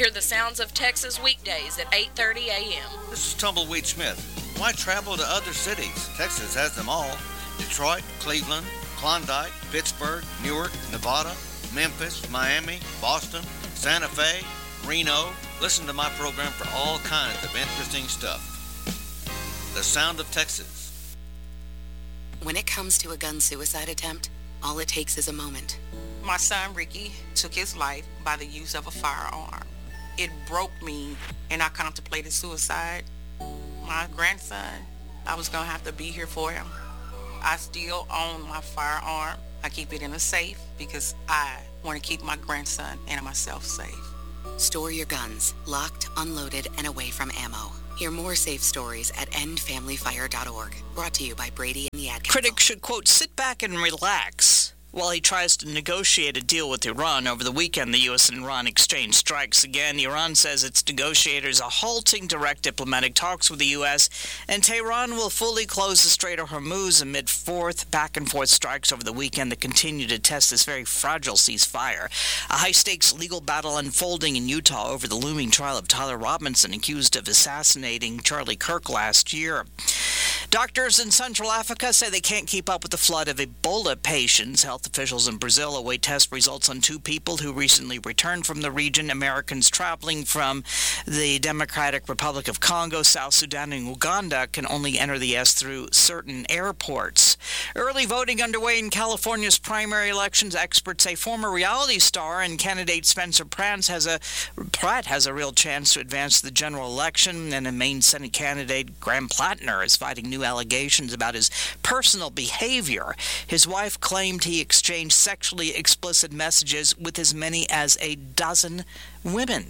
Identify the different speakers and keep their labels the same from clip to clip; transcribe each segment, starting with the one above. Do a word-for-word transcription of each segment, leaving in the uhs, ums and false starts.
Speaker 1: Hear the sounds of Texas weekdays at eight thirty a.m.
Speaker 2: This is Tumbleweed Smith. Why travel to other cities? Texas has them all. Detroit, Cleveland, Klondike, Pittsburgh, Newark, Nevada, Memphis, Miami, Boston, Santa Fe, Reno. Listen to my program for all kinds of interesting stuff. The Sound of Texas.
Speaker 3: When it comes to a gun suicide attempt, all it takes is a moment.
Speaker 4: My son Ricky took his life by the use of a firearm. It broke me, and I contemplated suicide. My grandson, I was going to have to be here for him. I still own my firearm. I keep it in a safe because I want to keep my grandson and myself safe.
Speaker 3: Store your guns, locked, unloaded, and away from ammo. Hear more safe stories at end family fire dot org. Brought to you by Brady and the Ad Council.
Speaker 5: Critics should, quote, sit back and relax while he tries to negotiate a deal with Iran. Over the weekend, the U S and Iran exchanged strikes again. Iran says its negotiators are halting direct diplomatic talks with the U S, and Tehran will fully close the Strait of Hormuz amid fourth back-and-forth strikes over the weekend that continue to test this very fragile ceasefire. A high-stakes legal battle unfolding in Utah over the looming trial of Tyler Robinson, accused of assassinating Charlie Kirk last year. Doctors in Central Africa say they can't keep up with the flood of Ebola patients. Health officials in Brazil await test results on two people who recently returned from the region. Americans traveling from the Democratic Republic of Congo, South Sudan, and Uganda can only enter the U S through certain airports. Early voting underway in California's primary elections. Experts say former reality star and candidate Spencer Pratt has a Pratt has a real chance to advance the general election, and a Maine Senate candidate, Graham Plattner, is fighting new allegations about his personal behavior. His wife claimed he exchanged sexually explicit messages with as many as a dozen women.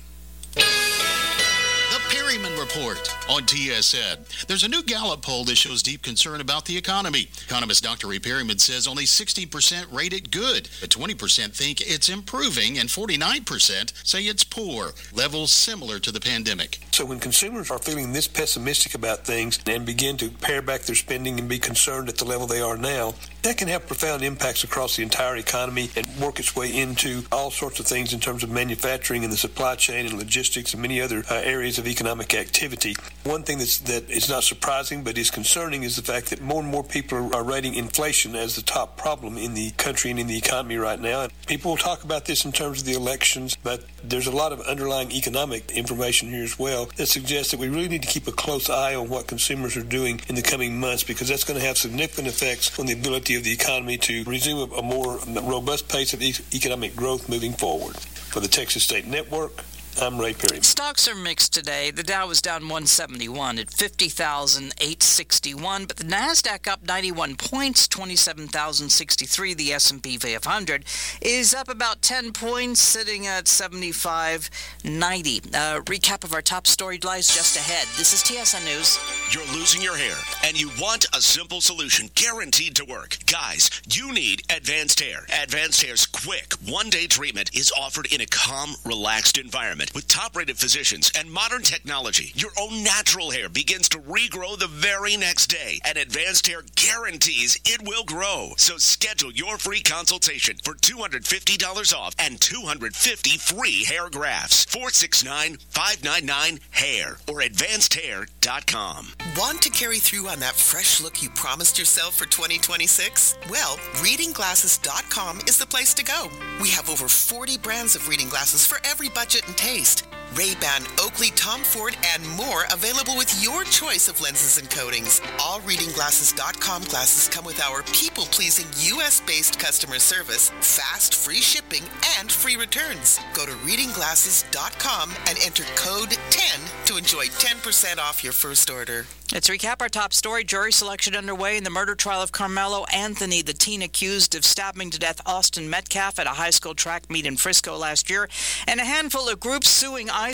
Speaker 6: The Perryman Report on T S N. There's a new Gallup poll that shows deep concern about the economy. Economist Doctor Ray Perryman says only sixty percent rate it good, but twenty percent think it's improving, and forty-nine percent say it's poor, levels similar to the pandemic.
Speaker 7: So when consumers are feeling this pessimistic about things and begin to pare back their spending and be concerned at the level they are now, that can have profound impacts across the entire economy and work its way into all sorts of things in terms of manufacturing and the supply chain and logistics and many other uh, areas of economic activity. One thing that's, that is not surprising but is concerning is the fact that more and more people are, are rating inflation as the top problem in the country and in the economy right now. And people will talk about this in terms of the elections, but there's a lot of underlying economic information here as well that suggests that we really need to keep a close eye on what consumers are doing in the coming months, because that's going to have significant effects on the ability of the economy to resume a, a more robust pace of e- economic growth moving forward. For the Texas State Network, I'm Ray Perry.
Speaker 5: Stocks are mixed today. The Dow was down one seventy-one at fifty thousand eight hundred sixty-one, but the NASDAQ up ninety-one points, twenty-seven thousand sixty-three. The S and P five hundred is up about ten points, sitting at seventy-five ninety. Uh, recap of our top story lies just ahead. This is T S N News.
Speaker 8: You're losing your hair, and you want a simple solution guaranteed to work. Guys, you need Advanced Hair. Advanced Hair's quick one-day treatment is offered in a calm, relaxed environment. With top-rated physicians and modern technology, your own natural hair begins to regrow the very next day, and Advanced Hair guarantees it will grow. So schedule your free consultation for two hundred fifty dollars off and two hundred fifty free hair grafts. four six nine, five nine nine, hair or advanced hair dot com.
Speaker 9: Want to carry through on that fresh look you promised yourself for twenty twenty-six? Well, reading glasses dot com is the place to go. We have over forty brands of reading glasses for every budget and taste. Ray-Ban, Oakley, Tom Ford, and more available with your choice of lenses and coatings. All reading glasses dot com glasses come with our people-pleasing U S-based customer service, fast, free shipping, and free returns. Go to reading glasses dot com and enter code ten to enjoy ten percent off your first order.
Speaker 5: Let's recap our top story. Jury selection underway in the murder trial of Carmelo Anthony, the teen accused of stabbing to death Austin Metcalf at a high school track meet in Frisco last year, and a handful of groups suing I.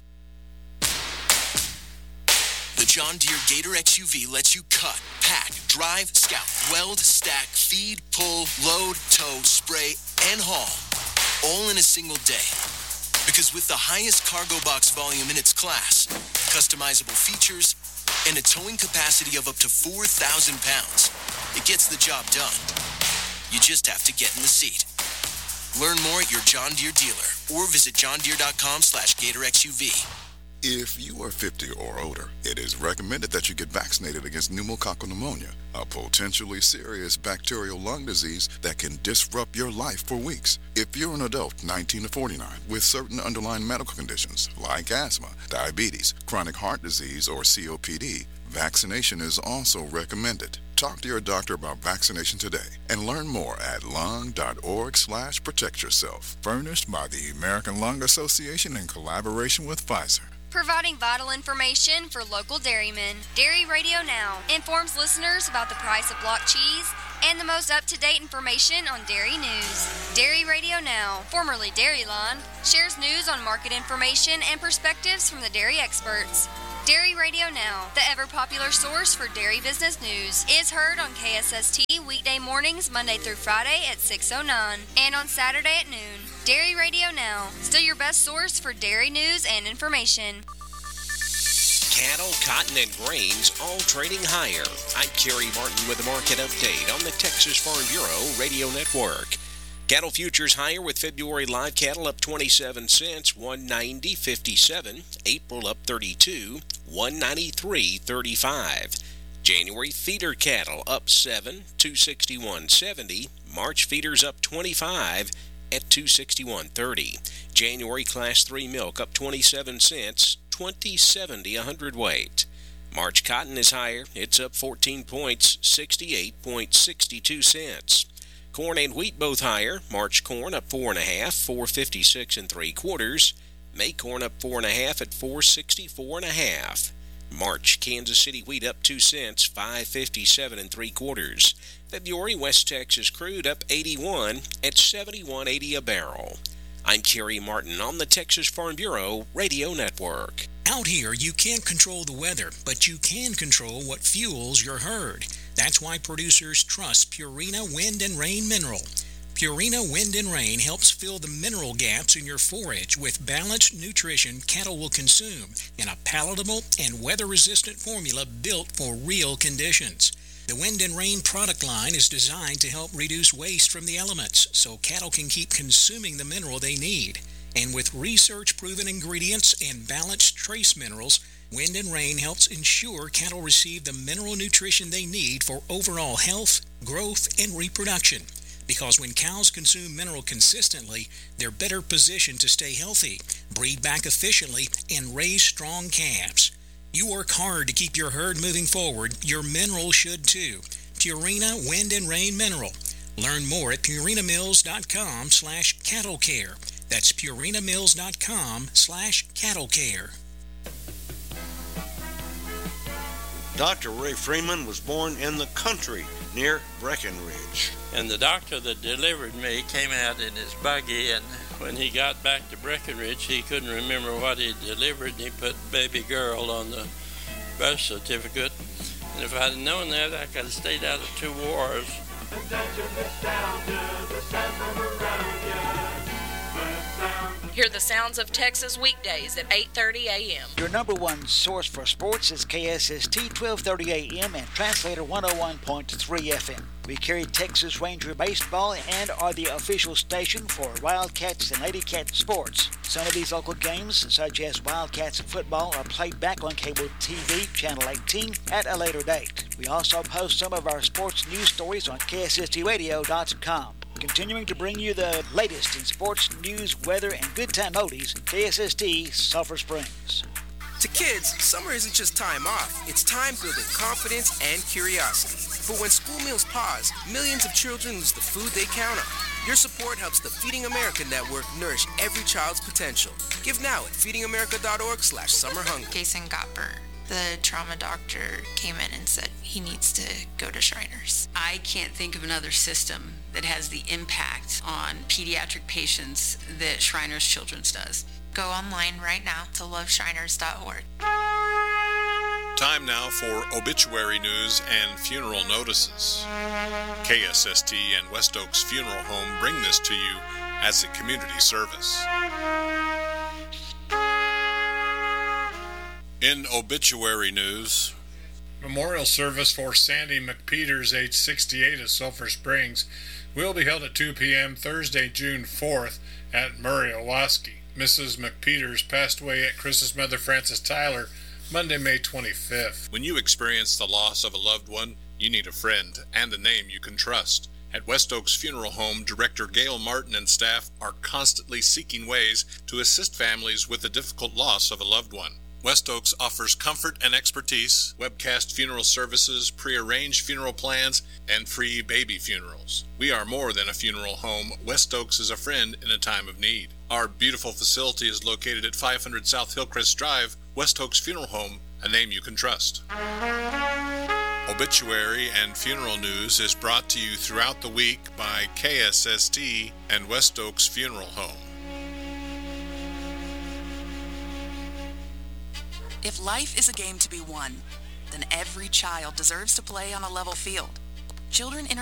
Speaker 10: The John Deere Gator X U V lets you cut, pack, drive, scout, weld, stack, feed, pull, load, tow, spray, and haul, all in a single day. Because with the highest cargo box volume in its class, customizable features, and a towing capacity of up to four thousand pounds, it gets the job done. You just have to get in the seat. Learn more at your John Deere dealer or visit johndeere.com slash GatorXUV.
Speaker 11: If you are fifty or older, it is recommended that you get vaccinated against pneumococcal pneumonia, a potentially serious bacterial lung disease that can disrupt your life for weeks. If you're an adult, nineteen to forty-nine, with certain underlying medical conditions like asthma, diabetes, chronic heart disease, or C O P D, vaccination is also recommended. Talk to your doctor about vaccination today and learn more at lung.org slash protect yourself. Furnished by the American Lung Association in collaboration with Pfizer.
Speaker 12: Providing vital information for local dairymen. Dairy Radio Now informs listeners about the price of block cheese and the most up-to-date information on dairy news. Dairy Radio Now, formerly Dairyline, shares news on market information and perspectives from the dairy experts. Dairy Radio Now, the ever-popular source for dairy business news, is heard on K S S T weekday mornings Monday through Friday at six oh nine and on Saturday at noon. Dairy Radio Now, still your best source for dairy news and information.
Speaker 8: Cattle, cotton, and grains all trading higher. I'm Kerry Martin with the market update on the Texas Farm Bureau Radio Network. Cattle futures higher with February live cattle up twenty-seven cents, one ninety fifty-seven. April up thirty-two, one ninety-three thirty-five. January feeder cattle up seven, two sixty-one seventy. March feeders up twenty-five at two sixty-one thirty. January class three milk up twenty-seven cents, twenty seventy a hundredweight. March cotton is higher. It's up fourteen points, sixty-eight sixty-two cents. Corn and wheat both higher. March corn up four and a half, four fifty-six and three quarters. May corn up four and a half at four sixty-four and a half. March Kansas City wheat up two cents, five fifty-seven and three quarters. February West Texas crude up eighty-one at seventy-one eighty a barrel. I'm Kerry Martin on the Texas Farm Bureau Radio Network.
Speaker 13: Out here, you can't control the weather, but you can control what fuels your herd. That's why producers trust Purina Wind and Rain Mineral. Purina Wind and Rain helps fill the mineral gaps in your forage with balanced nutrition cattle will consume in a palatable and weather-resistant formula built for real conditions. The Wind and Rain product line is designed to help reduce waste from the elements so cattle can keep consuming the mineral they need. And with research-proven ingredients and balanced trace minerals, Wind and Rain helps ensure cattle receive the mineral nutrition they need for overall health, growth, and reproduction. Because when cows consume mineral consistently, they're better positioned to stay healthy, breed back efficiently, and raise strong calves. You work hard to keep your herd moving forward. Your mineral should too. Purina Wind and Rain Mineral. Learn more at purinamills.com slash cattle care. That's purinamills.com slash cattle care.
Speaker 14: Doctor Ray Freeman was born in the country near Breckenridge.
Speaker 15: And the doctor that delivered me came out in his buggy, and when he got back to Breckenridge, he couldn't remember what he delivered, and he put baby girl on the birth certificate. And if I'd known that, I could have stayed out of two wars.
Speaker 1: Hear the sounds of Texas weekdays at eight thirty a.m.
Speaker 16: Your number one source for sports is K S S T twelve thirty a.m. and Translator one oh one point three F M. We carry Texas Ranger baseball and are the official station for Wildcats and Lady Cat sports. Some of these local games, such as Wildcats football, are played back on cable T V, Channel eighteen, at a later date. We also post some of our sports news stories on K S S T radio dot com. Continuing to bring you the latest in sports, news, weather, and good time oldies, K S S T Sulphur Springs.
Speaker 17: To kids, summer isn't just time off. It's time building confidence and curiosity. For when school meals pause, millions of children lose the food they count on. Your support helps the Feeding America Network nourish every child's potential. Give now at feedingamerica.org slash summer hunger.
Speaker 18: Jason got burnt. The trauma doctor came in and said he needs to go to Shriners.
Speaker 19: I can't think of another system that has the impact on pediatric patients that Shriners Children's does.
Speaker 18: Go online right now to love shriners dot org.
Speaker 20: Time now for obituary news and funeral notices. K S S T and West Oaks Funeral Home bring this to you as a community service. In obituary news,
Speaker 21: memorial service for Sandy McPeters, age sixty-eight, of Sulphur Springs, will be held at two p.m. Thursday, June fourth at Murray, Owaski. Missus McPeters passed away at Chris's mother, Frances Tyler, Monday, May twenty-fifth.
Speaker 20: When you experience the loss of a loved one, you need a friend and a name you can trust. At West Oaks Funeral Home, Director Gail Martin and staff are constantly seeking ways to assist families with the difficult loss of a loved one. West Oaks offers comfort and expertise, webcast funeral services, pre-arranged funeral plans, and free baby funerals. We are more than a funeral home. West Oaks is a friend in a time of need. Our beautiful facility is located at five hundred South Hillcrest Drive. West Oaks Funeral Home, a name you can trust. Obituary and funeral news is brought to you throughout the week by K S S T and West Oaks Funeral Home.
Speaker 22: If life is a game to be won, then every child deserves to play on a level field. Children